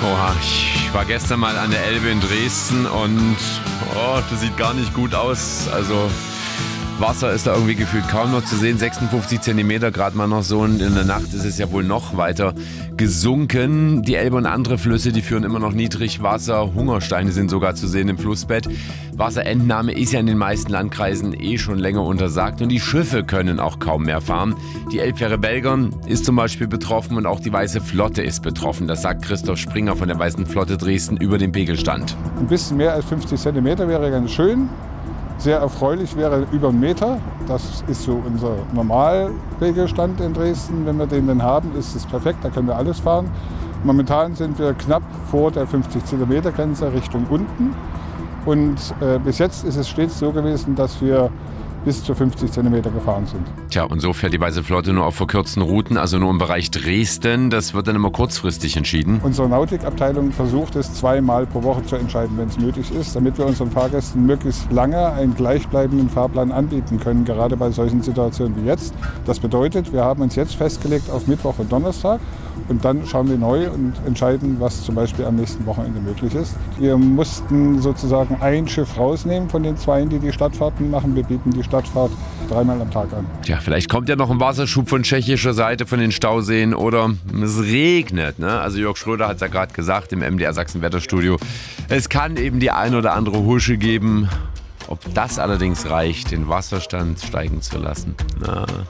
Oha, ich war gestern mal an der Elbe in Dresden und das sieht gar nicht gut aus. Also Wasser ist da irgendwie gefühlt kaum noch zu sehen. 56 Zentimeter gerade mal noch so, und in der Nacht ist es ja wohl noch weiter gesunken. Die Elbe und andere Flüsse, die führen immer noch niedrig Wasser. Hungersteine sind sogar zu sehen im Flussbett. Wasserentnahme ist ja in den meisten Landkreisen schon länger untersagt und die Schiffe können auch kaum mehr fahren. Die Elbfähre Belgern ist zum Beispiel betroffen und auch die Weiße Flotte ist betroffen. Das sagt Christoph Springer von der Weißen Flotte Dresden über den Pegelstand. Ein bisschen mehr als 50 Zentimeter wäre ganz schön. Sehr erfreulich wäre über 1 Meter. Das ist so unser Normalpegelstand in Dresden. Wenn wir den dann haben, ist es perfekt, da können wir alles fahren. Momentan sind wir knapp vor der 50 Zentimeter Grenze Richtung unten. Und bis jetzt ist es stets so gewesen, dass wir bis zu 50 Zentimeter gefahren sind. Tja, und so fährt die Weiße Flotte nur auf verkürzten Routen, also nur im Bereich Dresden. Das wird dann immer kurzfristig entschieden. Unsere Nautikabteilung versucht es 2-mal pro Woche zu entscheiden, wenn es nötig ist, damit wir unseren Fahrgästen möglichst lange einen gleichbleibenden Fahrplan anbieten können, gerade bei solchen Situationen wie jetzt. Das bedeutet, wir haben uns jetzt festgelegt auf Mittwoch und Donnerstag und dann schauen wir neu und entscheiden, was zum Beispiel am nächsten Wochenende möglich ist. Wir mussten sozusagen ein Schiff rausnehmen von den 2, die Stadtfahrten machen. Wir bieten die Stadtfahrt 3-mal am Tag an. Tja, vielleicht kommt ja noch ein Wasserschub von tschechischer Seite von den Stauseen oder es regnet. Ne? Also Jörg Schröder hat es ja gerade gesagt im MDR Sachsen-Wetterstudio. Es kann eben die ein oder andere Husche geben. Ob das allerdings reicht, den Wasserstand steigen zu lassen,